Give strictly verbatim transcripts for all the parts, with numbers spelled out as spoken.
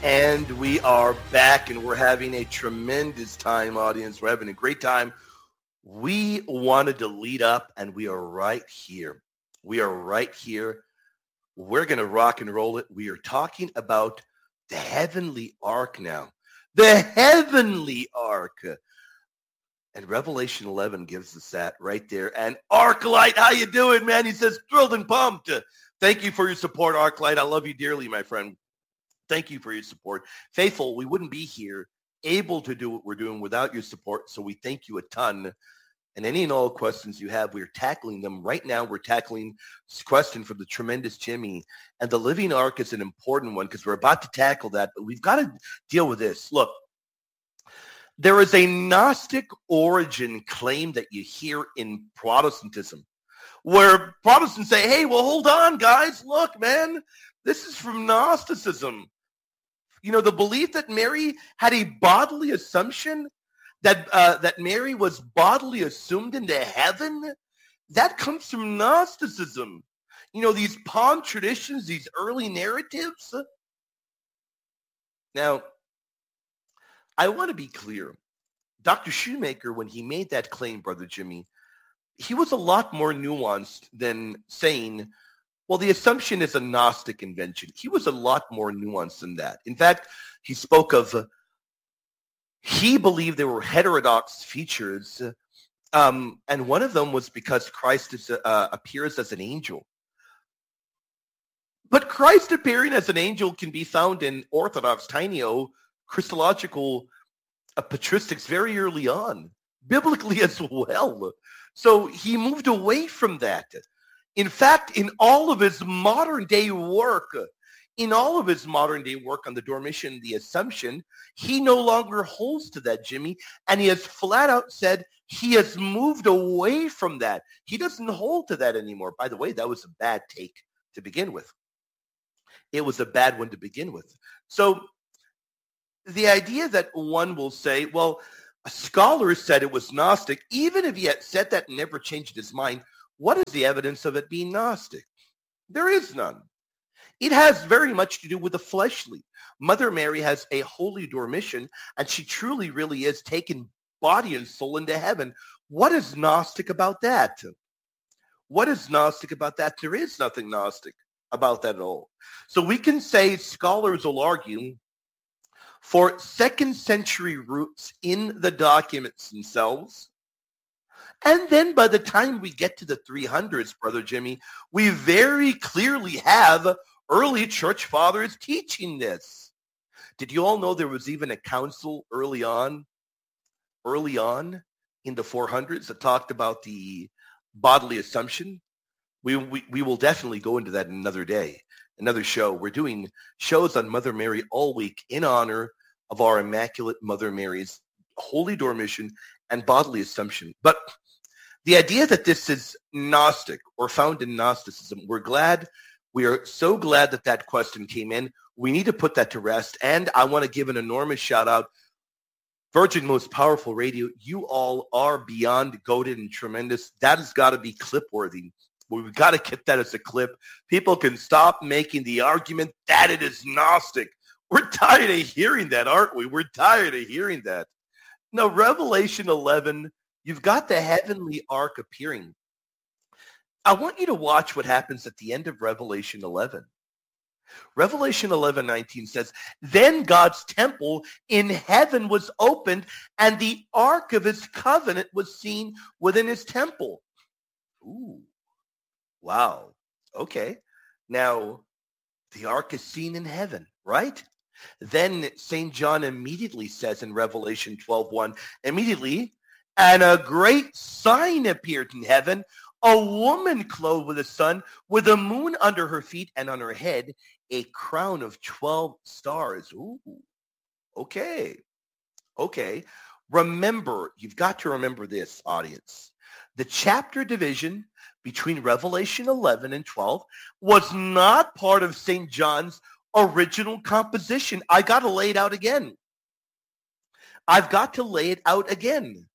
And we are back, and we're having a tremendous time, audience. We're having a great time. We wanted to lead up, and we are right here. We are right here. We're going to rock and roll it. We are talking about the heavenly ark now. The heavenly ark. And Revelation eleven gives us that right there. And Arclight, how you doing, man? He says, thrilled and pumped. Thank you for your support, Arclight. I love you dearly, my friend. Thank you for your support. Faithful, we wouldn't be here able to do what we're doing without your support, so we thank you a ton. And any and all questions you have, we're tackling them. Right now, we're tackling this question from the tremendous Jimmy. And the living ark is an important one because we're about to tackle that, but we've got to deal with this. Look, there is a Gnostic origin claim that you hear in Protestantism, where Protestants say, hey, well, hold on, guys. Look, man, this is from Gnosticism. You know, the belief that Mary had a bodily assumption, that uh, that Mary was bodily assumed into heaven, that comes from Gnosticism. You know, these pawn traditions, these early narratives. Now, I want to be clear. Doctor Shoemaker, when he made that claim, Brother Jimmy, he was a lot more nuanced than saying, well, the assumption is a Gnostic invention. He was a lot more nuanced than that. In fact, he spoke of, uh, he believed there were heterodox features, um, and one of them was because Christ is, uh, appears as an angel. But Christ appearing as an angel can be found in Orthodox, Tainio, Christological uh, patristics very early on, biblically as well. So he moved away from that. In fact, in all of his modern day work, in all of his modern day work on the Dormition, the Assumption, he no longer holds to that, Jimmy, and he has flat out said he has moved away from that. He doesn't hold to that anymore. By the way, that was a bad take to begin with. It was a bad one to begin with. So the idea that one will say, well, a scholar said it was Gnostic, even if he had said that and never changed his mind, what is the evidence of it being Gnostic? There is none. It has very much to do with the fleshly. Mother Mary has a holy Dormition, and she truly, really is taken body and soul into heaven. What is Gnostic about that? What is Gnostic about that? There is nothing Gnostic about that at all. So we can say scholars will argue for second century roots in the documents themselves. And then by the time we get to the three hundreds, Brother Jimmy, we very clearly have early church fathers teaching this. Did you all know there was even a council early on, early on in the four hundreds that talked about the bodily assumption? We, we, we will definitely go into that another day, another show. We're doing shows on Mother Mary all week in honor of our Immaculate Mother Mary's Holy Dormition and bodily assumption. But the idea that this is Gnostic or found in Gnosticism, we're glad, we are so glad that that question came in. We need to put that to rest. And I want to give an enormous shout out. Virgin Most Powerful Radio, you all are beyond goated and tremendous. That has got to be clip worthy. We've got to get that as a clip. People can stop making the argument that it is Gnostic. We're tired of hearing that, aren't we? We're tired of hearing that. Now, Revelation eleven, you've got the heavenly ark appearing. I want you to watch what happens at the end of Revelation eleven. Revelation eleven nineteen says, then God's temple in heaven was opened, and the ark of his covenant was seen within his temple. Ooh, wow. Okay. Now, the ark is seen in heaven, right? Then Saint John immediately says in Revelation twelve one, immediately, and a great sign appeared in heaven, a woman clothed with the sun, with the moon under her feet, and on her head a crown of twelve stars. Ooh, okay. Okay. Remember, you've got to remember this, audience. The chapter division between Revelation eleven and twelve was not part of Saint John's original composition. I got to lay it out again. I've got to lay it out again.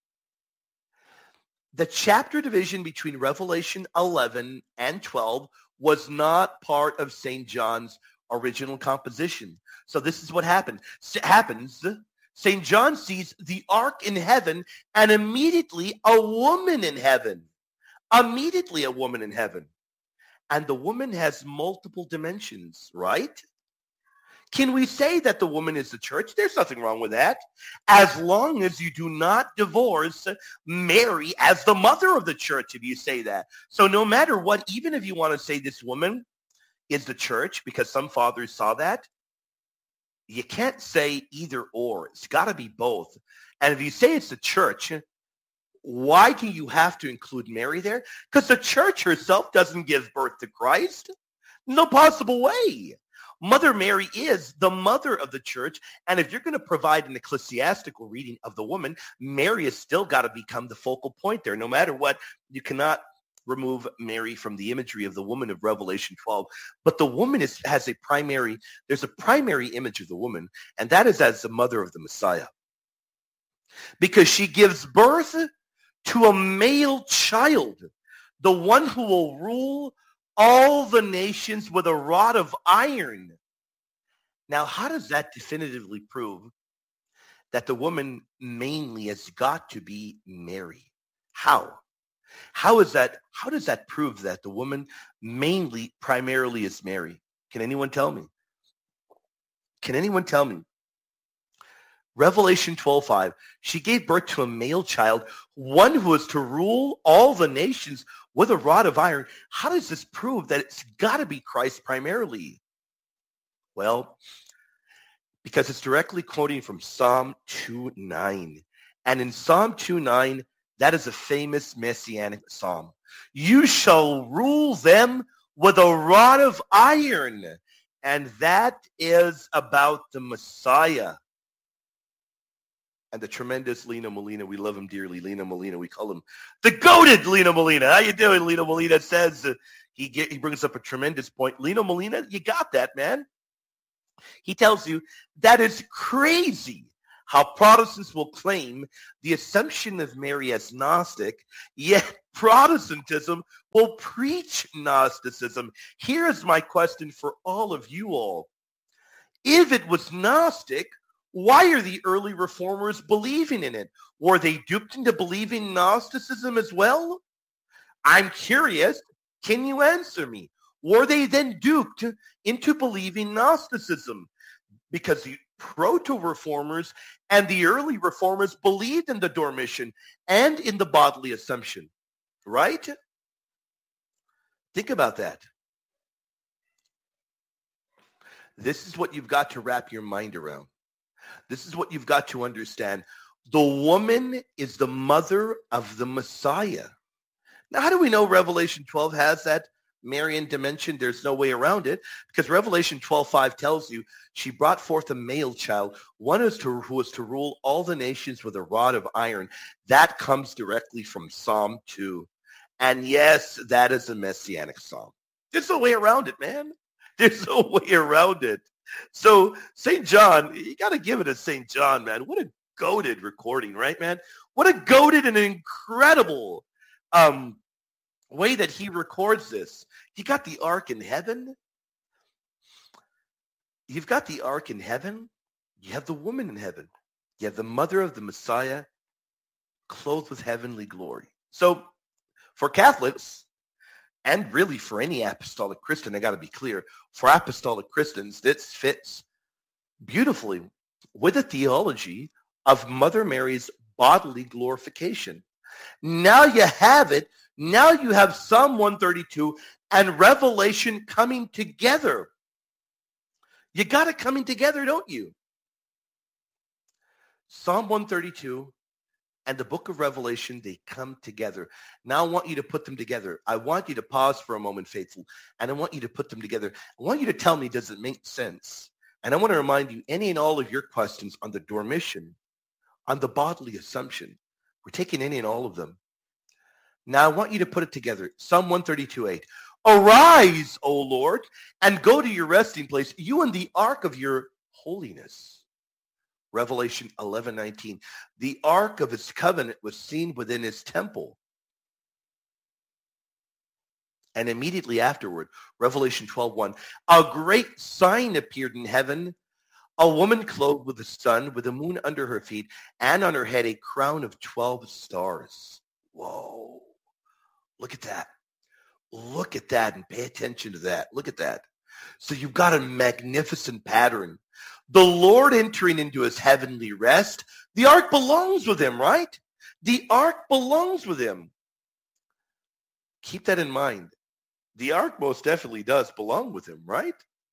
The chapter division between Revelation eleven and twelve was not part of Saint John's original composition. So this is what happened. S- happens. Saint John sees the ark in heaven and immediately a woman in heaven. Immediately a woman in heaven. And the woman has multiple dimensions, right? Can we say that the woman is the church? There's nothing wrong with that. As long as you do not divorce Mary as the mother of the church, if you say that. So no matter what, even if you want to say this woman is the church, because some fathers saw that, you can't say either or. It's got to be both. And if you say it's the church, why do you have to include Mary there? Because the church herself doesn't give birth to Christ. No possible way. Mother Mary is the mother of the church. And if you're going to provide an ecclesiastical reading of the woman, Mary has still got to become the focal point there. No matter what, you cannot remove Mary from the imagery of the woman of Revelation twelve. But the woman is, has a primary, there's a primary image of the woman, and that is as the mother of the Messiah. Because she gives birth to a male child, the one who will rule all the nations with a rod of iron. Now, how does that definitively prove that the woman mainly has got to be Mary? How? How is that? How does that prove that the woman mainly, primarily is Mary? Can anyone tell me? Can anyone tell me? Revelation twelve five, she gave birth to a male child, one who is to rule all the nations with a rod of iron. How does this prove that it's got to be Christ primarily? Well, because it's directly quoting from Psalm two nine. And in Psalm two nine, that is a famous messianic psalm. You shall rule them with a rod of iron. And that is about the Messiah. And the tremendous Lino Molina, we love him dearly. Lino Molina, we call him the goated Lino Molina. How you doing, Lino Molina? Says uh, he get, he brings up a tremendous point. Lino Molina, you got that, man. He tells you that it's crazy how Protestants will claim the assumption of Mary as Gnostic, yet Protestantism will preach Gnosticism. Here's my question for all of you all. If it was Gnostic, why are the early reformers believing in it? Were they duped into believing Gnosticism as well? I'm curious. Can you answer me? Were they then duped into believing Gnosticism? Because the proto-reformers and the early reformers believed in the Dormition and in the bodily assumption, right? Think about that. This is what you've got to wrap your mind around. This is what you've got to understand. The woman is the mother of the Messiah. Now, how do we know Revelation twelve has that Marian dimension? There's no way around it, because Revelation twelve five tells you she brought forth a male child, one is to, who was to rule all the nations with a rod of iron. That comes directly from Psalm two. And yes, that is a messianic psalm. There's no way around it, man. There's no way around it. So Saint John, you got to give it to Saint John, man. What a goated recording, right, man? What a goated and incredible um, way that he records this. You got the ark in heaven. You've got the ark in heaven. You have the woman in heaven. You have the mother of the Messiah clothed with heavenly glory. So for Catholics, and really for any apostolic Christian, I got to be clear, for apostolic Christians, this fits beautifully with the theology of Mother Mary's bodily glorification. Now you have it. Now you have Psalm one thirty-two and Revelation coming together. You got it coming together, don't you? Psalm one thirty-two and the book of Revelation, they come together. Now I want you to put them together. I want you to pause for a moment, faithful, and I want you to put them together. I want you to tell me, does it make sense? And I want to remind you, any and all of your questions on the Dormition, on the bodily assumption, we're taking any and all of them. Now I want you to put it together. Psalm one thirty-two eight. Arise, O Lord, and go to your resting place, you and the ark of your holiness. Revelation eleven nineteen. The ark of his covenant was seen within his temple. And immediately afterward, Revelation twelve one, a great sign appeared in heaven, a woman clothed with the sun, with the moon under her feet, and on her head a crown of twelve stars. Whoa. Look at that. Look at that and pay attention to that. Look at that. So you've got a magnificent pattern. The Lord entering into his heavenly rest. The ark belongs with him, right? The ark belongs with him. Keep that in mind. The ark most definitely does belong with him, right?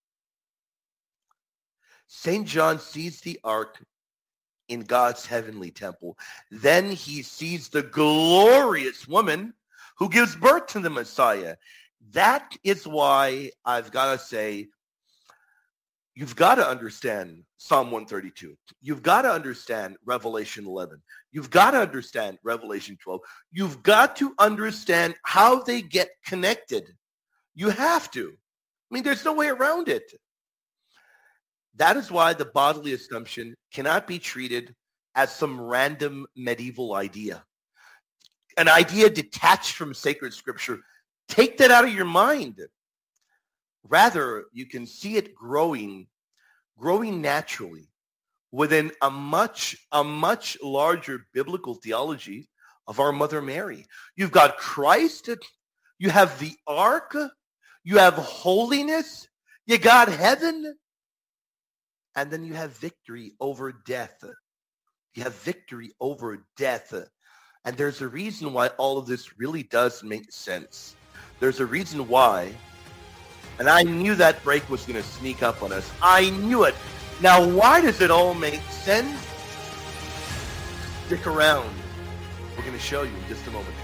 Saint John sees the ark in God's heavenly temple. Then he sees the glorious woman who gives birth to the Messiah. That is why I've got to say, you've got to understand Psalm one thirty-two. You've got to understand Revelation eleven. You've got to understand Revelation twelve. You've got to understand how they get connected. You have to. I mean, there's no way around it. That is why the bodily assumption cannot be treated as some random medieval idea. An idea detached from sacred scripture. Take that out of your mind. Rather, you can see it growing, growing naturally within a much, a much larger biblical theology of our Mother Mary. You've got Christ, you have the ark, you have holiness, you got heaven, and then you have victory over death. You have victory over death. And there's a reason why all of this really does make sense. There's a reason why, and I knew that break was going to sneak up on us. I knew it. Now, why does it all make sense? Stick around. We're going to show you in just a moment.